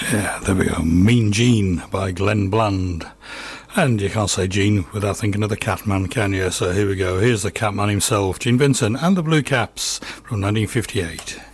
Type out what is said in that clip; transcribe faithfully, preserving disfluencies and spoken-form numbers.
Yeah, there we go. Mean Gene by Glenn Bland. And you can't say Gene without thinking of the Catman, can you? So here we go. Here's the Catman himself, Gene Vincent and the Blue Caps from nineteen fifty-eight.